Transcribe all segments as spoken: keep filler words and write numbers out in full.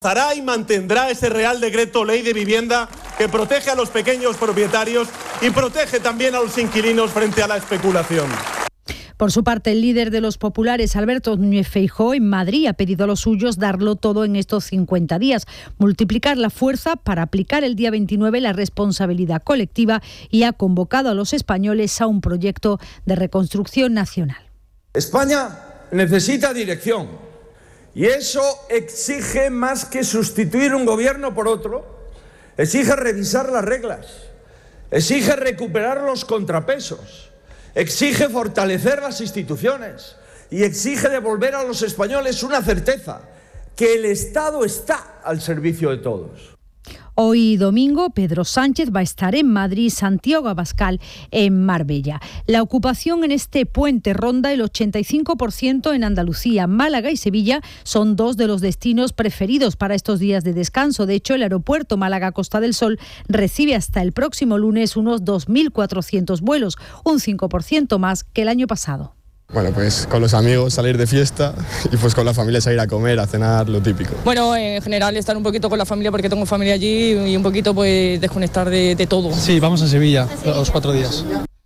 Hará y mantendrá ese Real Decreto Ley de Vivienda que protege a los pequeños propietarios y protege también a los inquilinos frente a la especulación. Por su parte, el líder de los populares, Alberto Núñez Feijóo, en Madrid ha pedido a los suyos darlo todo en estos cincuenta días, multiplicar la fuerza para aplicar el día veintinueve la responsabilidad colectiva y ha convocado a los españoles a un proyecto de reconstrucción nacional. España necesita dirección y eso exige más que sustituir un gobierno por otro, exige revisar las reglas, exige recuperar los contrapesos. Exige fortalecer las instituciones y exige devolver a los españoles una certeza, que el Estado está al servicio de todos. Hoy domingo, Pedro Sánchez va a estar en Madrid, Santiago Abascal en Marbella. La ocupación en este puente ronda el ochenta y cinco por ciento en Andalucía. Málaga y Sevilla son dos de los destinos preferidos para estos días de descanso. De hecho, el aeropuerto Málaga-Costa del Sol recibe hasta el próximo lunes unos dos mil cuatrocientos vuelos, un cinco por ciento más que el año pasado. Bueno, pues con los amigos salir de fiesta y pues con la familia salir a comer, a cenar, lo típico. Bueno, en general estar un poquito con la familia porque tengo familia allí y un poquito pues desconectar de, de todo. Sí, vamos a Sevilla los cuatro días.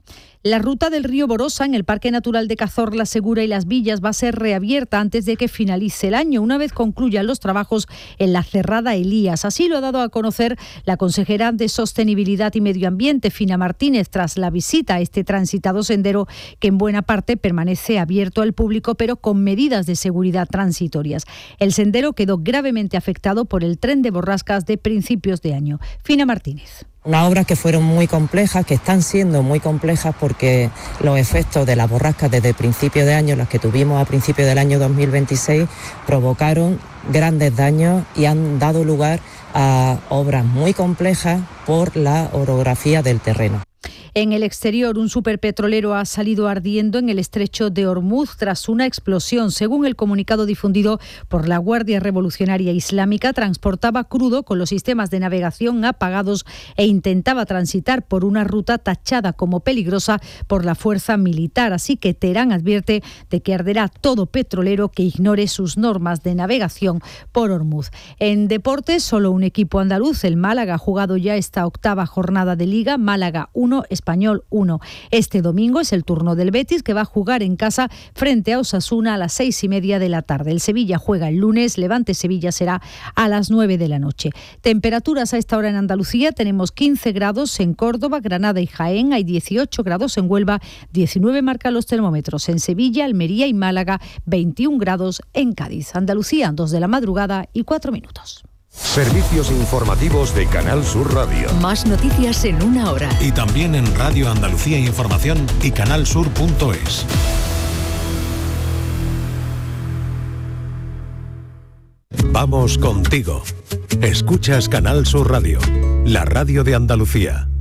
La ruta del río Borosa en el Parque Natural de Cazorla, Segura y Las Villas va a ser reabierta antes de que finalice el año, una vez concluyan los trabajos en la cerrada Elías. Así lo ha dado a conocer la consejera de Sostenibilidad y Medio Ambiente, Fina Martínez, tras la visita a este transitado sendero que en buena parte permanece abierto al público, pero con medidas de seguridad transitorias. El sendero quedó gravemente afectado por el tren de borrascas de principios de año. Fina Martínez. Unas obras que fueron muy complejas, que están siendo muy complejas porque los efectos de las borrascas desde principios de año, las que tuvimos a principios del año dos mil veintiséis, provocaron grandes daños y han dado lugar a obras muy complejas por la orografía del terreno. En el exterior, un superpetrolero ha salido ardiendo en el estrecho de Hormuz tras una explosión. Según el comunicado difundido por la Guardia Revolucionaria Islámica, transportaba crudo con los sistemas de navegación apagados e intentaba transitar por una ruta tachada como peligrosa por la fuerza militar. Así que Teherán advierte de que arderá todo petrolero que ignore sus normas de navegación por Hormuz. En deportes, solo un equipo andaluz, el Málaga, ha jugado ya esta octava jornada de Liga. Málaga uno, Español uno. Este domingo es el turno del Betis, que va a jugar en casa frente a Osasuna a las seis y media de la tarde. El Sevilla juega el lunes, Levante-Sevilla será a las nueve de la noche. Temperaturas a esta hora en Andalucía: tenemos quince grados en Córdoba, Granada y Jaén, hay dieciocho grados en Huelva, diecinueve marcan los termómetros en Sevilla, Almería y Málaga, veintiún grados en Cádiz. Andalucía, dos de la madrugada y cuatro minutos. Servicios informativos de Canal Sur Radio. Más noticias en una hora. Y también en Radio Andalucía Información y canal sur punto es. Vamos contigo. Escuchas Canal Sur Radio, la radio de Andalucía.